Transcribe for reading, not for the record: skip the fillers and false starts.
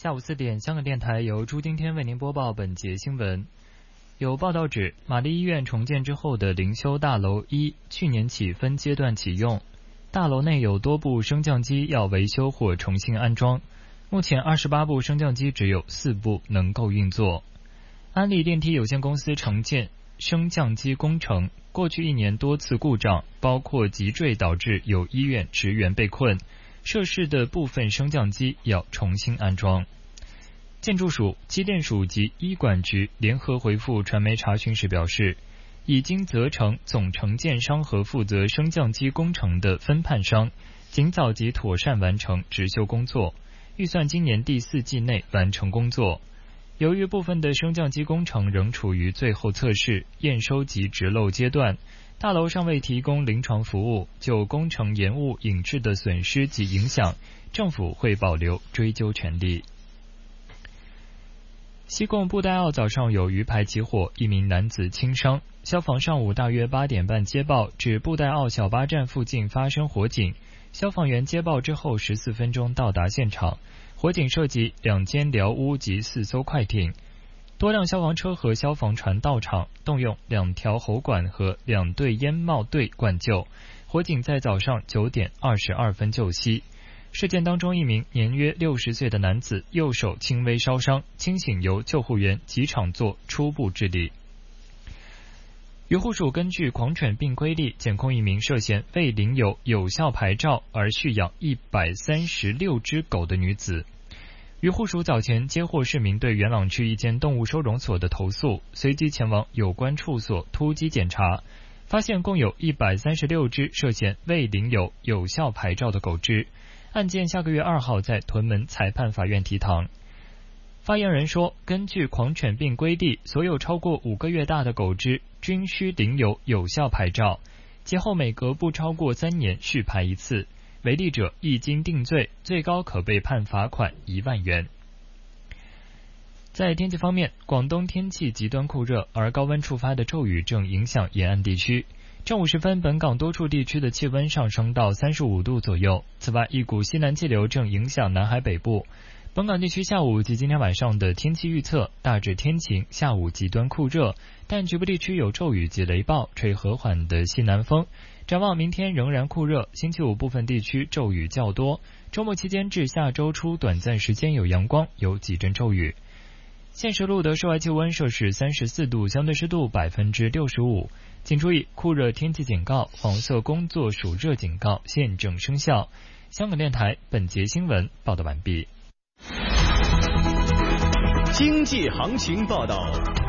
下午4点，香港电台由朱今天为您播报本节新闻。有报道指，玛丽医院重建之后的灵修大楼1去年起分阶段启用，大楼内有多部升降机要维修或重新安装，目前28部升降机只有4部能够运作。安利电梯有限公司承建升降机工程，过去1年多次故障，包括脊坠导致有医院职员被困，涉事的部分升降机要重新安装。建筑署、机电署及医管局联合回复传媒查询时表示，已经责成总承建商和负责升降机工程的分判商尽早及妥善完成执修工作，预算今年第4季内完成工作。由于部分的升降机工程仍处于最后测试、验收及植漏阶段，大楼尚未提供临床服务，就工程延误引致的损失及影响，政府会保留追究权利。西贡布袋澳早上有鱼排起火，1名男子轻伤。消防上午大约8点半接报，指布袋澳小巴站附近发生火警，消防员接报之后14分钟到达现场。火警涉及2间寮屋及4艘快艇，多辆消防车和消防船到场，动用2条喉管和2队烟帽队灌救。火警在早上9点22分就熄。事件当中，1名年约60岁的男子右手轻微烧伤，清醒由救护员即场做初步治理。渔护署根据狂犬病规例，检控1名涉嫌未领有有效牌照而蓄养136只狗的女子。渔护署早前接获市民对元朗区一间动物收容所的投诉，随即前往有关处所突击检查，发现共有136只涉嫌未领有有效牌照的狗只。案件下个月2号在屯门裁判法院提堂。发言人说，根据狂犬病规例，所有超过5个月大的狗只均需领有有效牌照，节后每隔不超过3年续牌一次，违例者一经定罪，最高可被判罚款1万元。在天气方面，广东天气极端酷热，而高温触发的骤雨正影响沿岸地区。正午时分，本港多处地区的气温上升到35度左右。此外，一股西南气流正影响南海北部。本港地区下午及今天晚上的天气预测大致天晴，下午极端酷热，但局部地区有骤雨及雷暴，吹和缓的西南风。展望明天仍然酷热，星期五部分地区骤雨较多，周末期间至下周初短暂时间有阳光，有几阵骤雨。现时录得室外气温摄氏34度，相对湿度65%。请注意，酷热天气警告、黄色工作暑热警告现正生效。香港电台本节新闻报道完毕。 经济行情报道。